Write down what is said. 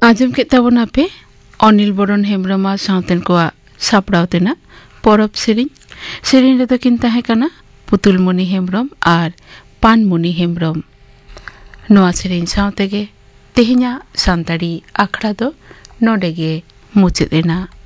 आजम के ताबोना पे अनिल बरन हेम्ब्रमा साउतेन को सापड़ावतेना परब सेरिन रेदो किन ताहे काना पुतुलमणि हेम्ब्रम आर पानमणि हेम्ब्रम नोआ सेरिन साउतेगे तेहिना सान्ताड़ी आखड़ा दो नोडेगे मुचेदेना।